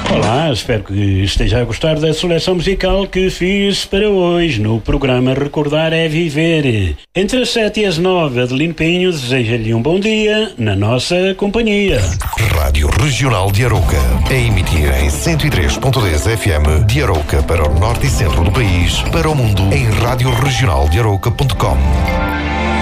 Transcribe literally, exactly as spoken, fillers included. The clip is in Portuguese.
Olá, espero que esteja a gostar da seleção musical que fiz para hoje no programa Recordar é Viver. Entre as sete e as nove, Adelino Pinho deseja-lhe um bom dia na nossa companhia. Rádio Regional de Arouca, a emitir em cento e três ponto dez F M de Arouca para o norte e centro do país, para o mundo em rádio regional de arouca ponto com.